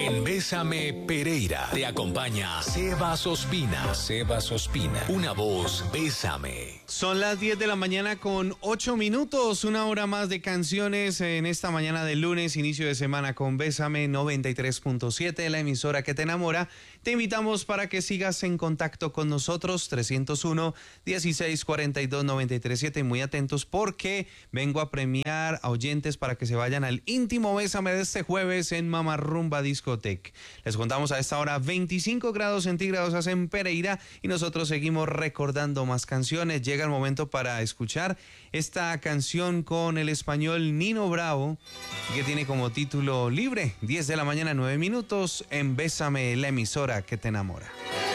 En Bésame Pereira te acompaña Sebas Ospina. Sebas Ospina, una voz Bésame. Son las 10 de la mañana con 8 minutos, una hora más de canciones en esta mañana de lunes, inicio de semana con Bésame 93.7, la emisora que te enamora. Te invitamos para que sigas en contacto con nosotros, 301-1642-937, muy atentos porque vengo a premiar a oyentes para que se vayan al íntimo Bésame de este jueves en Mamarrumba Discotec. Les contamos a esta hora 25 grados centígrados hace en Pereira y nosotros seguimos recordando más canciones. Llega el momento para escuchar esta canción con el español Nino Bravo, que tiene como título Libre. 10 de la mañana, 9 minutos en Bésame, la emisora que te enamora.